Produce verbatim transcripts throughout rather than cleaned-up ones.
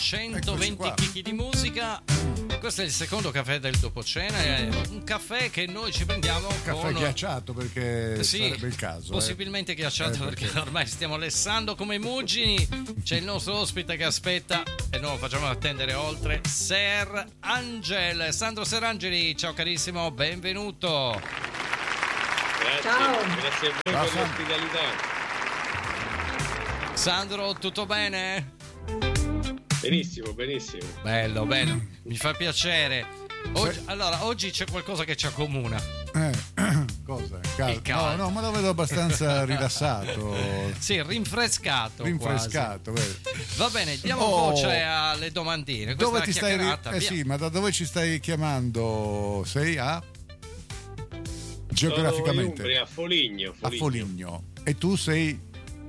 centoventi chicchi di musica. Questo è il secondo caffè del dopo cena, è un caffè che noi ci prendiamo un caffè con... ghiacciato, perché sì, sarebbe il caso. Possibilmente eh. ghiacciato, eh, perché perché ormai stiamo lessando come muggini. C'è il nostro ospite che aspetta e non lo facciamo attendere oltre, Ser Angel. Sandro Serangeli, ciao carissimo, benvenuto. Grazie, ciao. Grazie a voi ciao, per l'ospitalità. Sandro, tutto bene? Benissimo, benissimo. Bello, bello, mi fa piacere. Oggi, Sei... Allora, oggi c'è qualcosa che ci accomuna. Eh, cosa? Caldo. Il caldo. No, no, ma lo vedo abbastanza rilassato. Sì, rinfrescato. Rinfrescato. Quasi. Va bene, diamo oh, voce alle domandine. Questa dove è ti stai? Ri- eh via. sì, ma da dove ci stai chiamando? Sei a? Geograficamente? Sono in Umbria, a Foligno, Foligno. A Foligno. E tu sei?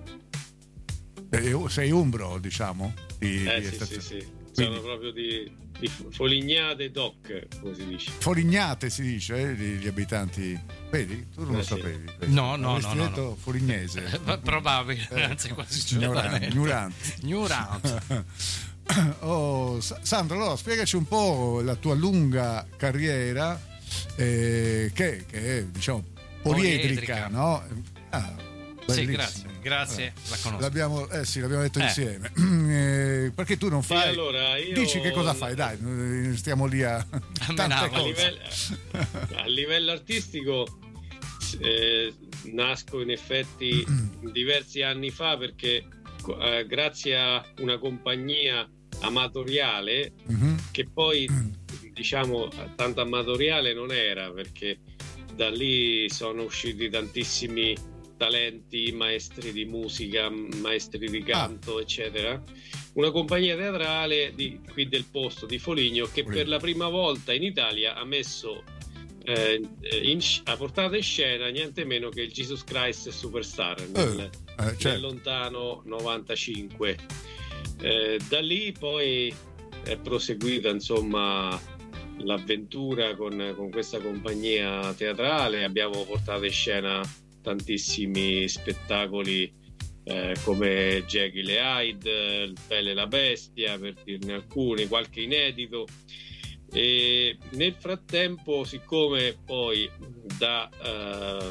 Sei umbro, diciamo? Di, eh di sì, sì, sì. Quindi, sono proprio di, di Folignate Doc, come si dice. Folignate si dice, eh, gli, gli abitanti. Vedi? Tu non eh lo sì. sapevi. No, no, Avresti no, no, detto no. Folignese. Probabile, eh, anzi quasi ignorante. ignorante. Ignorante. Oh, Sandro, allora spiegaci un po' la tua lunga carriera, eh, che, che è, diciamo, poliedrica, Poliedrica. no? Ah, sì, bellissimo. grazie, grazie, Eh, la conosco. L'abbiamo, eh sì, l'abbiamo detto Eh. insieme. Eh, perché tu non fai? Sì, allora, io... Dici che cosa fai, dai, stiamo lì a, tante menavo. A cose. livello, a livello artistico eh, nasco in effetti diversi anni fa, perché eh, grazie a una compagnia amatoriale, Mhm. che poi diciamo tanto amatoriale non era, perché da lì sono usciti tantissimi talenti, maestri di musica, maestri di canto, ah. eccetera. Una compagnia teatrale di, qui del posto di Foligno, che Foligno. per la prima volta in Italia ha messo eh, in, ha portato in scena niente meno che il Jesus Christ Superstar nel, Eh, eh, certo. nel lontano novantacinque. Eh, da lì poi è proseguita insomma l'avventura con, con questa compagnia teatrale. Abbiamo portato in scena tantissimi spettacoli eh, come Jekyll e Hyde, Il Belle e la Bestia, per dirne alcuni, qualche inedito. E nel frattempo, siccome poi da eh,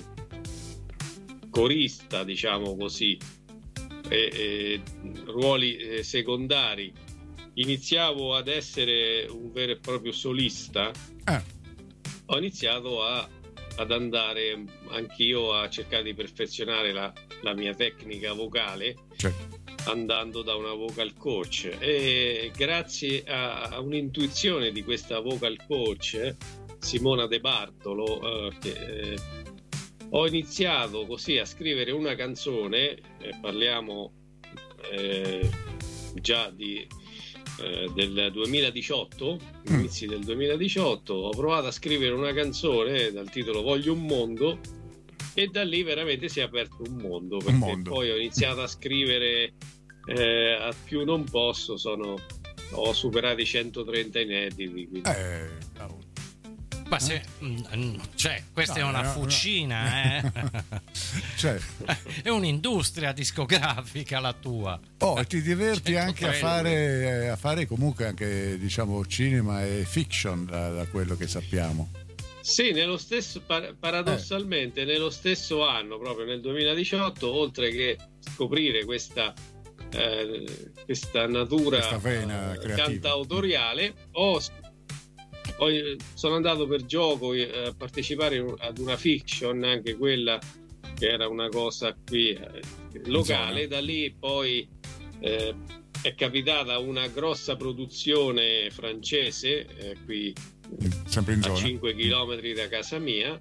corista, diciamo così, e, e ruoli eh, secondari, iniziavo ad essere un vero e proprio solista, eh. ho iniziato a, ad andare anch'io a cercare di perfezionare la, la mia tecnica vocale, Certo. andando da una vocal coach, e grazie a, a un'intuizione di questa vocal coach, Simona De Bartolo, eh, che, eh, ho iniziato così a scrivere una canzone, eh, parliamo eh, già di eh, del duemiladiciotto, Mm. inizi del duemiladiciotto. Ho provato a scrivere una canzone dal titolo Voglio un mondo, e da lì veramente si è aperto un mondo, perché Un mondo. poi ho iniziato a scrivere eh, a più non posso, sono, ho superato i centotrenta inediti, quindi. Eh, cavolo. Ma se, mm, cioè, questa No, è una no, fucina, eh? Cioè, È un'industria discografica la tua. oh, e ti diverti anche a centotrenta. fare, a fare comunque anche, diciamo, cinema e fiction, da, da quello che sappiamo. Sì, nello stesso, par- paradossalmente, Eh. nello stesso anno, proprio nel duemiladiciotto, oltre che scoprire questa, eh, questa natura Questa vena eh, creativa. cantautoriale, ho, ho- sono andato per gioco eh, a partecipare ad una fiction, anche quella che era una cosa qui eh, locale. zona. Da lì poi eh, è capitata una grossa produzione francese eh, qui Sempre in a zona. cinque chilometri da casa mia.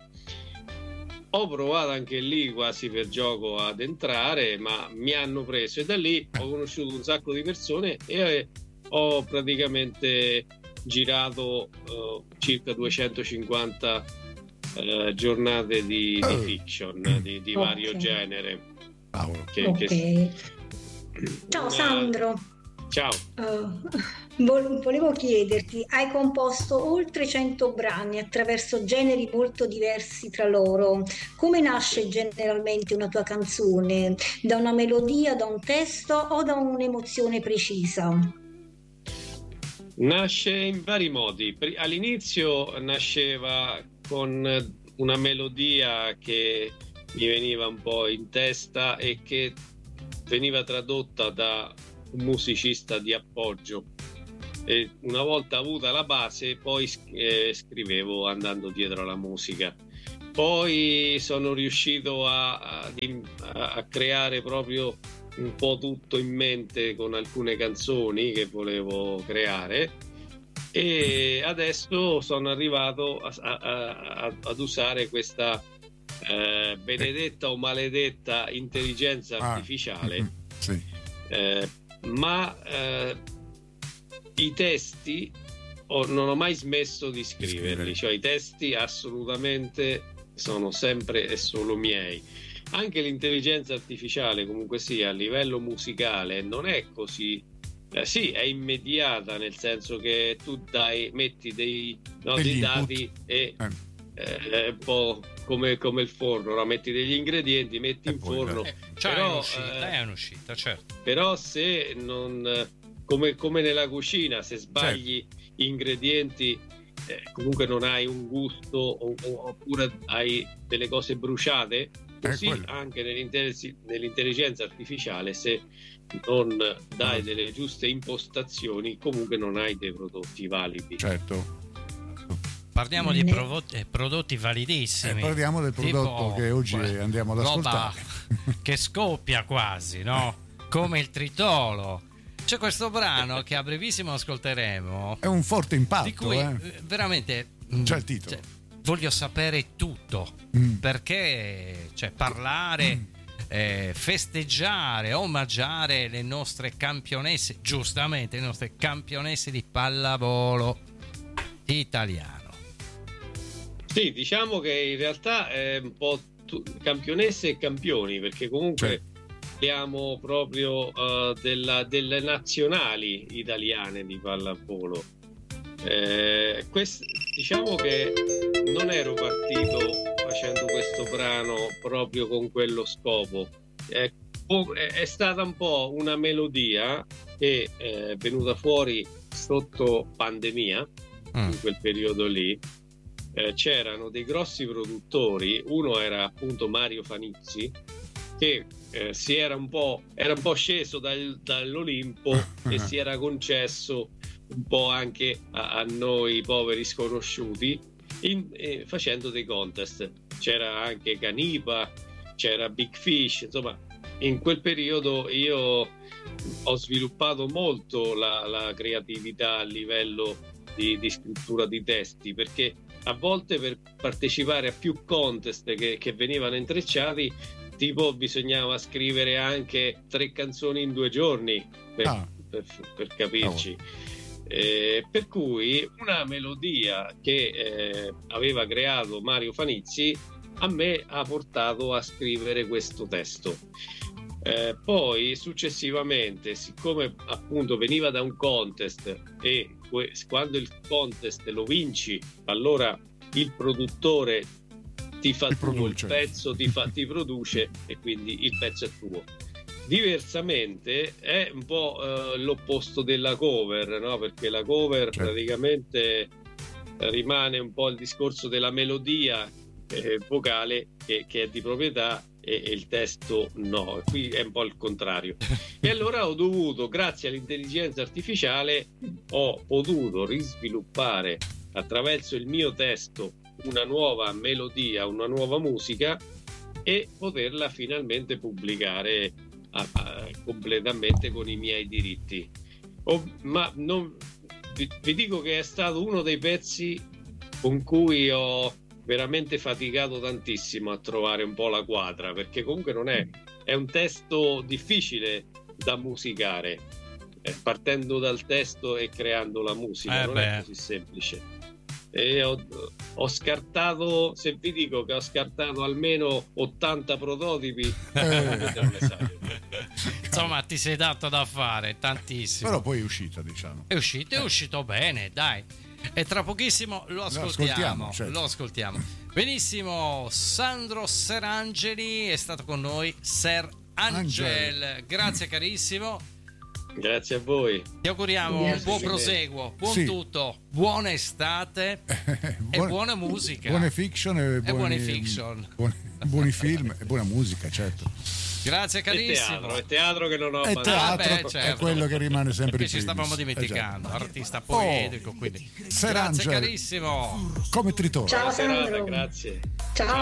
Ho provato anche lì quasi per gioco ad entrare, ma mi hanno preso, e da lì ho conosciuto un sacco di persone e ho praticamente girato eh, circa duecentocinquanta eh, giornate di, di fiction di, di Ok. vario genere. Cavolo. Che, Ok. che- Ciao una- Sandro. Ciao. Uh, vol- volevo chiederti, hai composto oltre cento brani attraverso generi molto diversi tra loro. Come nasce generalmente una tua canzone? Da una melodia, da un testo o da un'emozione precisa? Nasce in vari modi. All'inizio nasceva con una melodia che mi veniva un po' in testa e che veniva tradotta da un musicista di appoggio. E una volta avuta la base, poi eh, scrivevo andando dietro alla musica. Poi sono riuscito a, a, a creare proprio un po' tutto in mente con alcune canzoni che volevo creare, e adesso sono arrivato a, a, a, ad usare questa eh, benedetta o maledetta intelligenza artificiale. Ah, sì. eh, ma eh, i testi ho, non ho mai smesso di scriverli, cioè i testi assolutamente sono sempre e solo miei. Anche l'intelligenza artificiale, comunque sia, a livello musicale non è così, eh, sì, è immediata, nel senso che tu dai, metti dei, no, dei dati e eh. Eh, è un po' come, come il forno, no? Metti degli ingredienti, metti e in poi, forno, eh, cioè però, è un'uscita, eh, è un'uscita, certo. Però se non, come, come nella cucina, se sbagli certo. ingredienti, eh, comunque non hai un gusto, o, o, oppure hai delle cose bruciate. Così anche nell'intelligenza artificiale, se non dai delle giuste impostazioni, comunque non hai dei prodotti validi. Certo. Parliamo di prodotti, prodotti validissimi. Eh, parliamo del prodotto tipo, che oggi beh, andiamo ad ascoltare. Che scoppia quasi, no? Come il tritolo. C'è questo brano che a brevissimo ascolteremo. È un forte impatto, di cui eh. veramente c'è il titolo. Cioè, voglio sapere tutto, mm. perché cioè, parlare, mm. eh, festeggiare, omaggiare le nostre campionesse, giustamente le nostre campionesse di pallavolo italiano. Sì, diciamo che in realtà è un po' tu, campionesse e campioni, perché comunque cioè. parliamo proprio uh, della, delle nazionali italiane di pallavolo. Eh, quest, diciamo che non ero partito facendo questo brano proprio con quello scopo. È, è stata un po' una melodia che è venuta fuori sotto pandemia, mm. in quel periodo lì. Eh, c'erano dei grossi produttori, uno era appunto Mario Fanizzi, che eh, si era un po' era un po' sceso dal, dall'Olimpo e si era concesso un po' anche a, a noi poveri sconosciuti in, eh, facendo dei contest. C'era anche Canipa, c'era Big Fish, insomma in quel periodo io ho sviluppato molto la, la creatività a livello di, di scrittura di testi, perché a volte per partecipare a più contest che, che venivano intrecciati, tipo bisognava scrivere anche tre canzoni in due giorni per, ah. per, per capirci. Oh. Eh, per cui una melodia che eh, aveva creato Mario Fanizzi a me ha portato a scrivere questo testo. Eh, poi successivamente, siccome appunto veniva da un contest e que- quando il contest lo vinci, allora il produttore ti fa tuo il pezzo, ti, fa, ti produce e quindi il pezzo è tuo. Diversamente è un po' uh, l'opposto della cover, no? Perché la cover certo. praticamente rimane un po' il discorso della melodia eh, vocale che, che è di proprietà e, e il testo no. Qui è un po' il contrario. E allora ho dovuto, grazie all'intelligenza artificiale, ho potuto risviluppare attraverso il mio testo una nuova melodia, una nuova musica e poterla finalmente pubblicare A, a, completamente con i miei diritti. Oh, ma non, vi, vi dico che è stato uno dei pezzi con cui ho veramente faticato tantissimo a trovare un po' la quadra, perché comunque non è è un testo difficile da musicare, eh, partendo dal testo e creando la musica eh non beh. è così semplice. E ho, ho scartato, se vi dico che ho scartato almeno ottanta prototipi, insomma ti sei dato da fare tantissimo, però poi è uscita, diciamo è uscito, è eh. uscito bene, dai, e tra pochissimo lo ascoltiamo, lo ascoltiamo, certo. lo ascoltiamo. Benissimo. Sandro Serangeli è stato con noi, Ser Angel, Angel. Grazie carissimo. Grazie a voi. Ti auguriamo Grazie. un buon proseguo, buon Sì. tutto, buona estate e Buone- buona musica. Buone fiction e, buoni, buone fiction. buoni, buoni film e buona musica, certo. Grazie È carissimo. teatro, è teatro che non ho E abbandonato. teatro beh, certo. è quello che rimane sempre Perché ci primis. stavamo dimenticando, Esatto. artista poetico, quindi. Sir Grazie Angel, carissimo. come Tritone. Ciao Buona serata, Sandro. grazie. Ciao.